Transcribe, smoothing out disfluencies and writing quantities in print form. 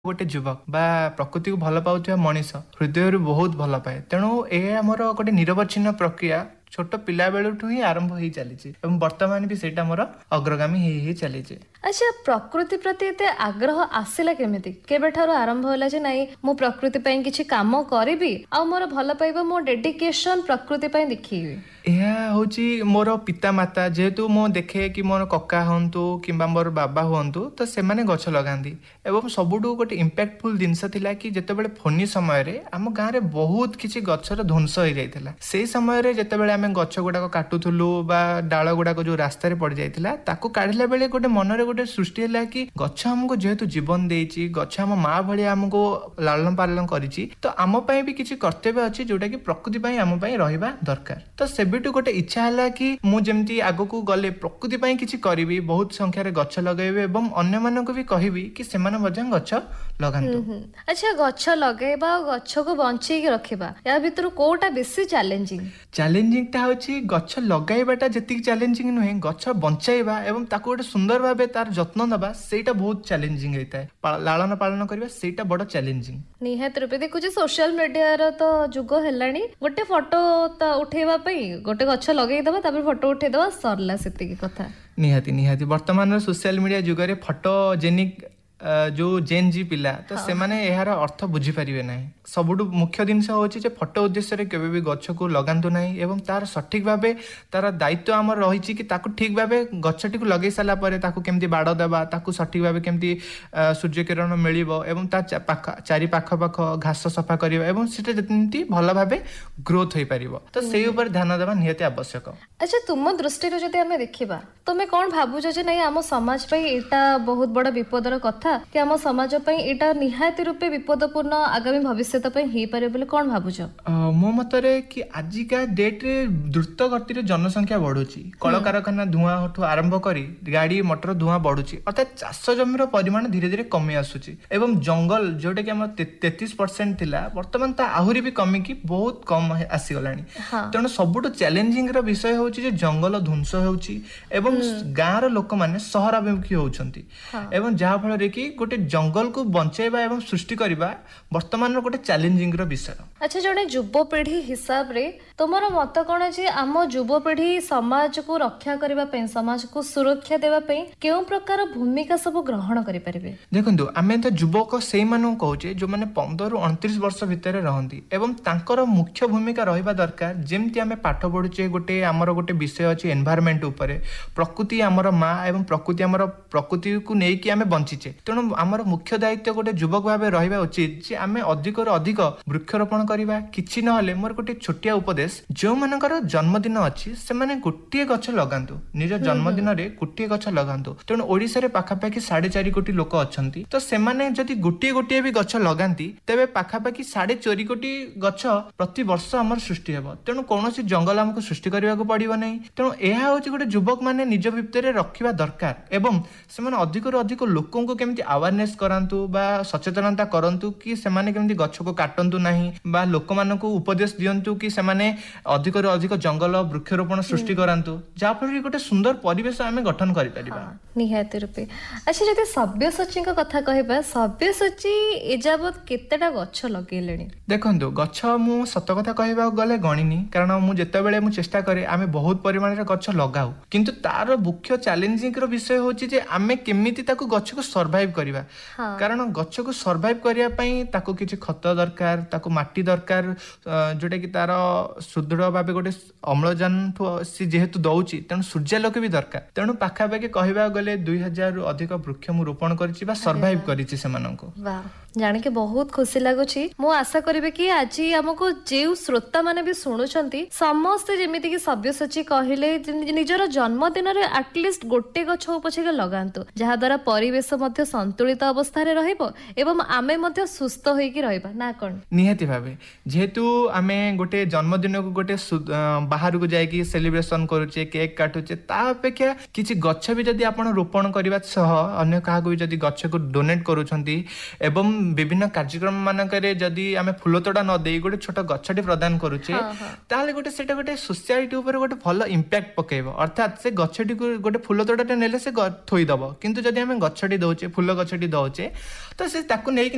गोटे युवक बा प्रकृति को भल पाउଥିବା मनीष हृदय बहुत भल पाए तेणु ए आमर गोटे निरवच्छिन्न प्रक्रिया छोट पिला बेलू ही आरंभ हो चली वर्तमान भी सेटा मोर अग्रगामी ही चली। अच्छा प्रकृति प्रति एते आग्रह आसिला केमिति केबेठारो आरंभ होला जे नाही मु प्रकृति पई किछि काम करिबी आ मोर भल पाइबा मो डेडिकेशन प्रकृति पई देखिबी। यह होची मोर पिता माता जेहेतु मो देखे कि मोर कक्का हंतु किंबा मोर बाबा हंतु तो से माने गछ लगांदी एवं सबुठु गोटे इंपैक्टफुल जिनस थिला कि जेतेबेले फोनी समय रे आम गाँ रे बहुत किछि गछर ध्वंस हो जाइतिला से समय रे जेतेबेले आमे गछ गुडाक काटुथुलु बा डाळ गुडाक जो रास्ता रे पड़ जाइतिला ताकू काढिला बेले गोटे मन रे गोटे सृष्टि है कि गछ हमको जेहेतु जीवन देइछि गछ हम माँ भली हमको लालन पालन करिछि तो आम पई भी किछि कर्तव्य अछि जोटा कि प्रकृति पई आम पई रहिबा दरकार। तो सेबिटु गोटे इच्छा है कि मु जेमती आगको गले प्रकृति पई किछि करिवि बहुत संख्या रे गछ लगेबे एवं अन्य मानको भी कहिबि कि सेमान मजन गछ लगांतु। अच्छा गछ लगेबा गछ को बंचेई रखिबा या भितर कोटा बेसी चैलेंजिंग ता होछि गछ लगाइबाटा जति चैलेंजिंग नुहे गछ बंचाइबा एवं ताको गोटे सुंदर भाबे तार जत्न नबा सेटा बहुत चैलेंजिंग होइता लालन पालन करबा सेटा बड़ चैलेंजिंग। निहात रूपे देखु जे सोशल मीडिया रो तो जुग हेलानी गोटे फोटो त उठेबा पई गोटे गछ लगेई दबा तापर फोटो उठेई दबा सरला सेति कथा। निहाती वर्तमान सोशल मीडिया जुग रे फोटोजेनिक जो जेन जी पिला तो से माने यार अर्थ बुझी पारिबे नाही सबुठु मुख्य जिनस होछि जे फोटो उद्देश्य रे केबे भी गछ को लगांतु नाही एवं तार सठिक भाबे तार दायित्व हमर रहिछि कि ताकू ठीक भाबे गछटी को लगेई साला परे ताकू केमती बाड़ देबा ताकू सठिक भाबे केमती सूर्य किरण मिलिबो एवं ता चारि पाख पाख घास सफा करिबा एवं सेटा जति भल भाबे ग्रोथ होई पारिबो तो सेही ऊपर ध्यान देबा निहाती आवश्यक। अच्छा तुम दृष्टि रे जति हमें देखिबा तुमे कोन भाबुछ जे नै हम समाज पे एटा बहुत बड़ विपदर कथा कि आम समाज एटा निहाती रूपे विपदपूर्ण आगामी भविष्य हो पारे बोले कौन भावुच? मो मतरे कि आजिका डेट रे द्रुत गति रे जनसंख्या बढ़ुची कल कारखाना धुआं ठू आरंभ करी गाड़ी मोटर धुआं बढ़ुची अर्थात चाष जमीर परिमाण धीरे धीरे कमी आसुची एवं जंगल जोटा कि 33% थिला वर्तमान ता आहुरी भी कमी की बहुत कम आसी गलानी तेणु सबुठु चैलेंजिंग रो विषय होची जे जंगल ध्वंस होची एवं गाँ रो लोक माने सहराभिमुखी होउछंती एवं जहा फल रे कि गोटे जंगल को बंचाइबा एवं सृष्टि करबा वर्तमान गोटे चैलेंजिंग रो विषय। अच्छा जने युवपीढ़ी हिसाब रे तुमर मत कोन जे आम युवपीढ़ी समाज को रक्षा करबा पे समाज को सुरक्षा देबा पे केउ प्रकार भूमिका सब ग्रहण करि परिबे? देखंतु आमे त युवक सेई मानु कहूचे जो माने 15 रु 29 वर्ष भितर रहंती एवं तांकर मुख्य भूमिका रहिबा दरकार जेमति आमे पाठ पढुचे गोटे हमर गोटे विषय अछि एनवायरनमेंट उपरे प्रकृति हमर माँ एवं प्रकृति को नै कि आमे बंचिचे तेणु आमर मुख्य दायित्व गोटे युवक भाव रहा उचित जे आम अधिक अधिक वृक्षरोपण करवा किछि नहले मोर गोटे छोटिया उपदेश जो मानकर जन्मदिन अच्छी से माने गोटे गछ लगांतु निज जन्मदिन रे गोटे गछ लगांतु तेणु ओडिसा रे पाखापाखि 4.5 कोटी लोक अछंती तो से माने जदि गोटे भी गछ लगांती तेबे पाखापाखि 4.5 कोटी गछ प्रति वर्ष हमर सृष्टि हेबो तेणु कोनोसी जंगल हमको सृष्टि करबा को पड़िबो नै तेणु एहा होची गोटे युवक माने निज भितर रखिबा दरकार एवं से माने अधिक अधिक लोकों को केमति अवेयरनेस करंतु बा सचेतनता करंतु कि सेमाने केमति गछ को काटंतु नाही बा लोक मानको उपदेश दियंतु कि सेमाने अधिक अधिक जंगल वृक्षरोपण सृष्टि करंतु जा फल गोटे सुंदर परिवेश आमे गठन करि परिबा निहाती रूपे। अच्छा जति सव्यसाची का कथा कहबा सव्यसाची एजाबत केतेटा गछ लगेलेनी? देखंतु गछ मु सत कथा कहबा गले गणिनी कारण मु जेते बेले मु चेष्टा करे आमे बहुत परिमाण रे गछ लगाऊ किंतु तार मुख्य चैलेंजिंग रो विषय होची जे आमे केमिति ताकू गछ को सर्वाइव करिबा कारण गछ को सर्वाइव करिया पई ताकू किछि खत दरकार ताकू माटी दरकार जोटा कि तार सुदृढ़ भाबे गोटे अम्लजान सी जेहेतु दउची तेणु सूर्यालोक भी दरकार तेणु पाखापाखि कहबा गले 2000 रु अधिक वृक्ष मु रोपण करिछि बा सर्वाइव करिछि सेमानंको। वाह जाने के बहुत खुशी लागुछि मु आशा करिबे कि आज हमको जेउ श्रोता माने भी सुनुछंती समस्त जेमिति कि सव्यसाची कहिले निजर जन्मदिन रे एटलिस्ट गोटे गछ पछे लगांतु जहा द्वारा परिवेश मध्ये संतुलित अवस्था रे रहइबो एवं आमे मध्ये सुस्थ होई कि रहइबा ना कोन? निहाती भाबे जेहेतु आमे गोटे जन्मदिन को गोटे बाहर को जाय कि सेलिब्रेशन करूचे केक काटुचे ता अपेक्षा किछि गछ भी जदी आपण रोपण करबा सह अन्य काहा को भी जदी गछ को डोनेट करूछंती एवं विभिन्न कार्यक्रम मानकरे जदी आमे फुलतोड़ा न देई गोटे छोट गछटी प्रदान करूचे ताले गोटे सेटा गोटे सोसाइटी ऊपर गोटे भलो इंपैक्ट पकेइबो अर्थात से गछटी को गोटे फुलतोड़ाटे नेले से थोई दबो किंतु जदी आमे गछटी दउचे फुल गछटी दउचे तो से ताकू नै